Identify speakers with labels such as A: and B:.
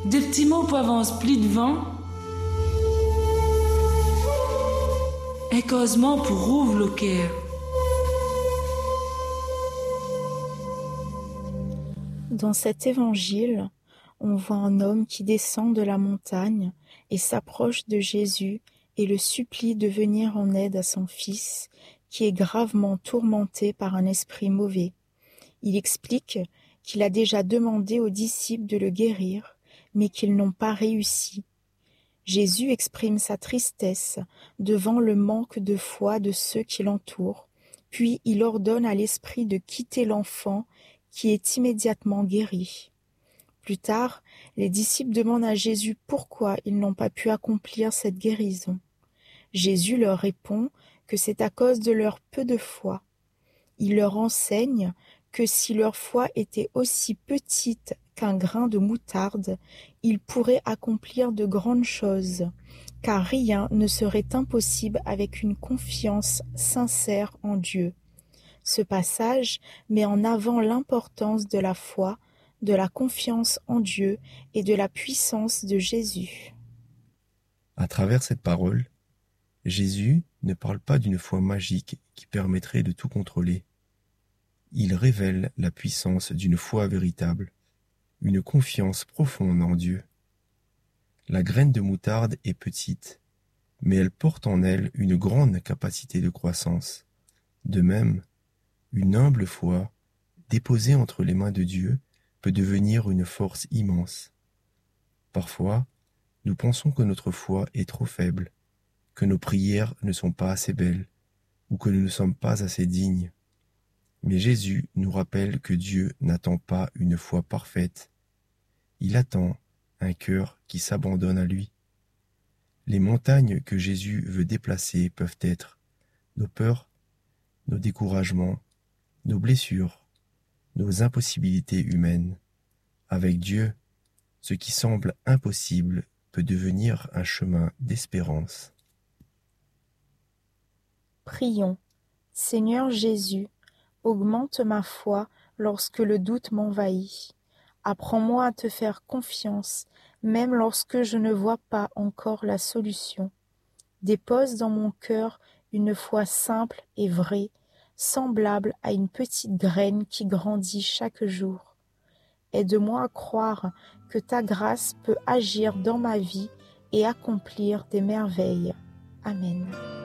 A: Des petits mots peuvent en split de vent. Et causement pour ouvre le cœur.
B: Dans cet évangile, on voit un homme qui descend de la montagne et s'approche de Jésus et le supplie de venir en aide à son fils, qui est gravement tourmenté par un esprit mauvais. Il explique qu'il a déjà demandé aux disciples de le guérir, mais qu'ils n'ont pas réussi. Jésus exprime sa tristesse devant le manque de foi de ceux qui l'entourent, puis il ordonne à l'esprit de quitter l'enfant qui est immédiatement guéri. Plus tard, les disciples demandent à Jésus pourquoi ils n'ont pas pu accomplir cette guérison. Jésus leur répond que c'est à cause de leur peu de foi. Il leur enseigne que si leur foi était aussi petite qu'un grain de moutarde, ils pourraient accomplir de grandes choses, car rien ne serait impossible avec une confiance sincère en Dieu. Ce passage met en avant l'importance de la foi, de la confiance en Dieu et de la puissance de Jésus.
C: À travers cette parole, Jésus ne parle pas d'une foi magique qui permettrait de tout contrôler. Il révèle la puissance d'une foi véritable, une confiance profonde en Dieu. La graine de moutarde est petite, mais elle porte en elle une grande capacité de croissance. De même, une humble foi, déposée entre les mains de Dieu, peut devenir une force immense. Parfois, nous pensons que notre foi est trop faible, que nos prières ne sont pas assez belles, ou que nous ne sommes pas assez dignes. Mais Jésus nous rappelle que Dieu n'attend pas une foi parfaite. Il attend un cœur qui s'abandonne à lui. Les montagnes que Jésus veut déplacer peuvent être nos peurs, nos découragements, nos blessures, nos impossibilités humaines. Avec Dieu, ce qui semble impossible peut devenir un chemin d'espérance.
B: Prions. Seigneur Jésus, augmente ma foi lorsque le doute m'envahit. Apprends-moi à te faire confiance, même lorsque je ne vois pas encore la solution. Dépose dans mon cœur une foi simple et vraie, semblable à une petite graine qui grandit chaque jour. Aide-moi à croire que ta grâce peut agir dans ma vie et accomplir des merveilles. Amen.